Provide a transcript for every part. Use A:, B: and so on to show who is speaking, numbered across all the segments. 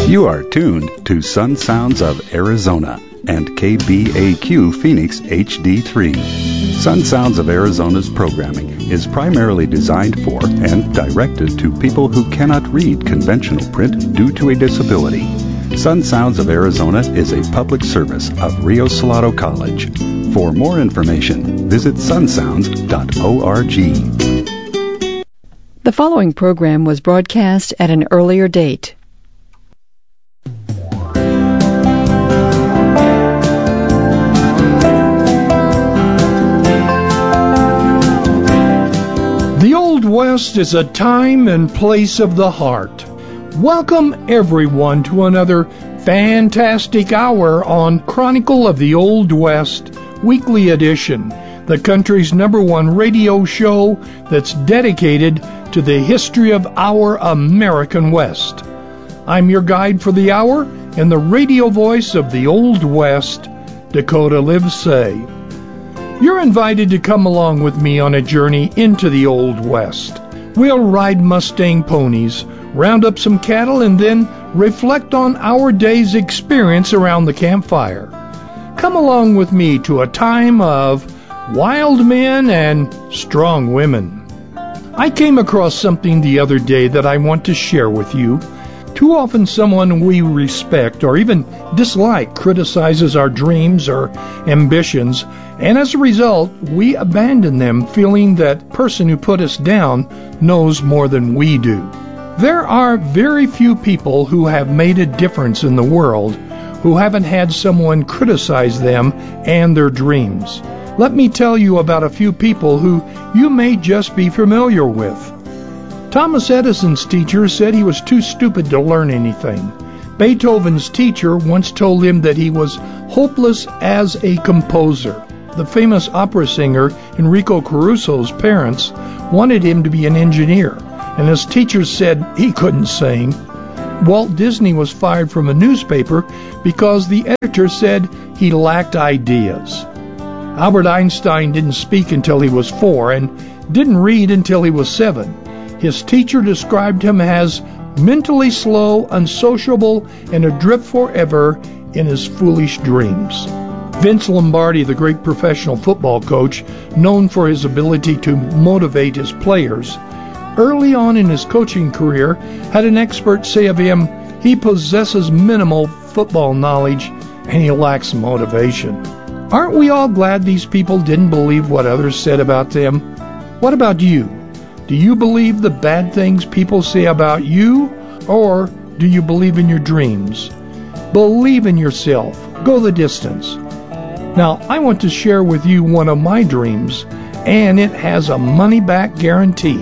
A: You are tuned to Sun Sounds of Arizona and KBAQ Phoenix HD3. Sun Sounds of Arizona's programming is primarily designed for and directed to people who cannot read conventional print due to a disability. Sun Sounds of Arizona is a public service of Rio Salado College. For more information, visit sunsounds.org.
B: The following program was broadcast at an earlier date.
C: The Old West is a time and place of the heart. Welcome everyone to another fantastic hour on Chronicle of the Old West Weekly Edition, the country's #1 radio show that's dedicated to the history of our American West. I'm your guide for the hour and the radio voice of the Old West, Dakota Livesay. You're invited to come along with me on a journey into the Old West. We'll ride Mustang ponies, round up some cattle, and then reflect on our day's experience around the campfire. Come along with me to a time of wild men and strong women. I came across something the other day that I want to share with you. Too often someone we respect or even dislike criticizes our dreams or ambitions, and as a result, we abandon them feeling that person who put us down knows more than we do. There are very few people who have made a difference in the world who haven't had someone criticize them and their dreams. Let me tell you about a few people who you may just be familiar with. Thomas Edison's teacher said he was too stupid to learn anything. Beethoven's teacher once told him that he was hopeless as a composer. The famous opera singer Enrico Caruso's parents wanted him to be an engineer, and his teacher said he couldn't sing. Walt Disney was fired from a newspaper because the editor said he lacked ideas. Albert Einstein didn't speak until he was 4 and didn't read until he was 7. His teacher described him as mentally slow, unsociable, and adrift forever in his foolish dreams. Vince Lombardi, the great professional football coach, known for his ability to motivate his players, early on in his coaching career had an expert say of him, he possesses minimal football knowledge and he lacks motivation. Aren't we all glad these people didn't believe what others said about them? What about you? Do you believe the bad things people say about you, or do you believe in your dreams? Believe in yourself. Go the distance. Now, I want to share with you one of my dreams, and it has a money-back guarantee.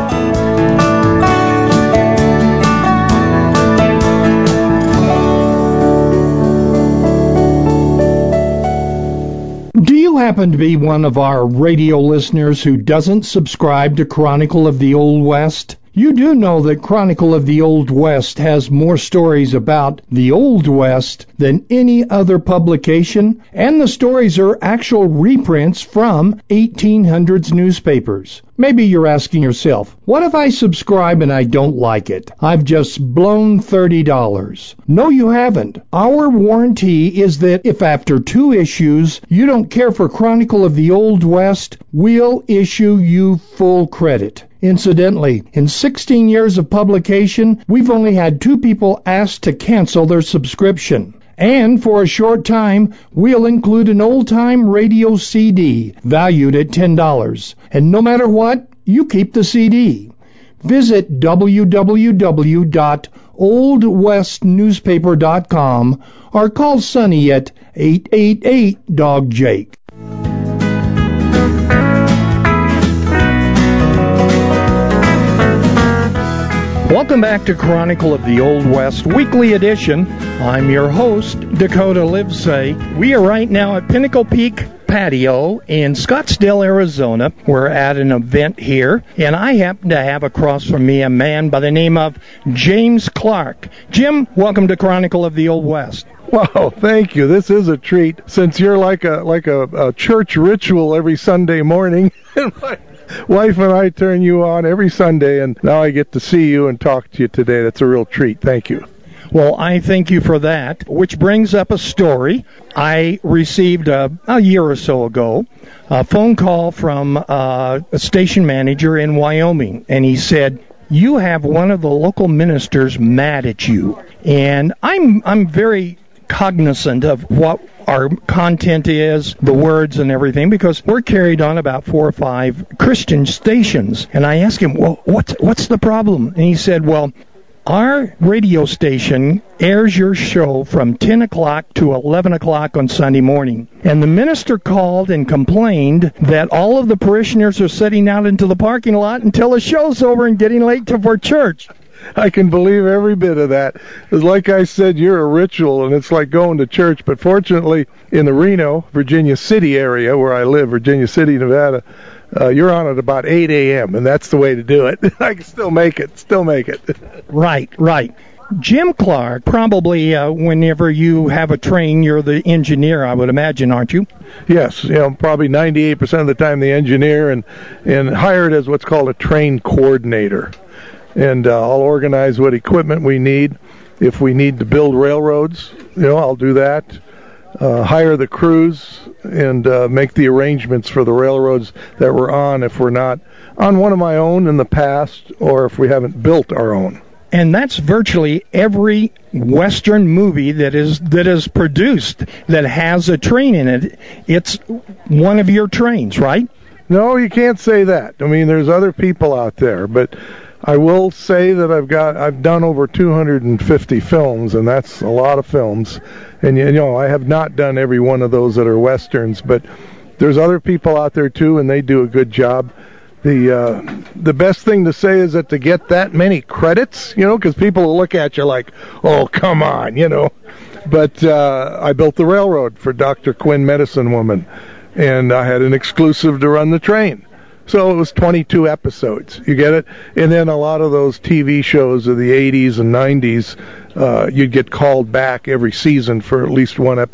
C: Do you happen to be one of our radio listeners who doesn't subscribe to Chronicle of the Old West? You do know that Chronicle of the Old West has more stories about the Old West than any other publication, and the stories are actual reprints from 1800s newspapers. Maybe you're asking yourself, what if I subscribe and I don't like it? I've just blown $30. No, you haven't. Our warranty is that if after 2 issues you don't care for Chronicle of the Old West, we'll issue you full credit. Incidentally, in 16 years of publication, we've only had 2 people asked to cancel their subscription. And for a short time, we'll include an old-time radio CD valued at $10. And no matter what, you keep the CD. Visit www.oldwestnewspaper.com or call Sonny at 888-DOG-JAKE. Welcome back to Chronicle of the Old West Weekly Edition. I'm your host, Dakota Livesay. We are right now at Pinnacle Peak Patio in Scottsdale, Arizona. We're at an event here, and I happen to have across from me a man by the name of James Clark. Jim, welcome to Chronicle of the Old West.
D: Wow, thank you. This is a treat, since you're like a church ritual every Sunday morning. My wife and I turn you on every Sunday, and now I get to see you and talk to you today. That's a real treat. Thank you.
C: Well, I thank you for that, which brings up a story. I received a year or so ago a phone call from a station manager in Wyoming, and he said, "You have one of the local ministers mad at you." And I'm very cognizant of what our content is, the words and everything, because we're carried on about 4 or 5 Christian stations. And I asked him, "Well, what's the problem?" And he said, "Well, our radio station airs your show from 10 o'clock to 11 o'clock on Sunday morning. And the minister called and complained that all of the parishioners are sitting out into the parking lot until the show's over and getting late for church."
D: I can believe every bit of that. It's like I said, you're a ritual, and it's like going to church. But fortunately, in the Reno, Virginia City area where I live, Virginia City, Nevada, you're on at about 8 a.m., and that's the way to do it. I can still make it.
C: Right. Jim Clark, probably whenever you have a train, you're the engineer, I would imagine, aren't you?
D: Yes, probably 98% of the time the engineer, and hired as what's called a train coordinator. And I'll organize what equipment we need. If we need to build railroads, I'll do that. Hire the crews and make the arrangements for the railroads that we're on if we're not on one of my own in the past, or if we haven't built our own.
C: And that's virtually every Western movie that is produced that has a train in it. It's one of your trains, right?
D: No, you can't say that. I mean, there's other people out there, but I will say that I've done over 250 films, and that's a lot of films. And I have not done every one of those that are Westerns, but there's other people out there too, and they do a good job. The best thing to say is that to get that many credits, because people will look at you like, "Oh, come on," But I built the railroad for Dr. Quinn Medicine Woman, and I had an exclusive to run the train. So it was 22 episodes. You get it? And then a lot of those TV shows of the 80s and 90s, you'd get called back every season for at least one episode.